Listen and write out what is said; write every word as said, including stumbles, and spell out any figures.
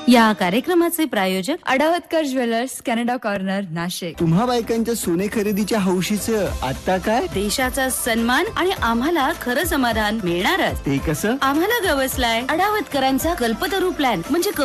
या कार्यक्रमाचे प्रायोजक अडावतकर ज्वेलर्स, कॅनडा कॉर्नर, नाशिक. तुम्हा बायकांच्या सोने खरेदीच्या हौशीचं आता काय? देशाचा सन्मान आणि आम्हाला खरं समाधान मिळणारच. ते कसं? आम्हाला गवसलाय अडावतकरांचा कल्पतरू प्लॅन म्हणजे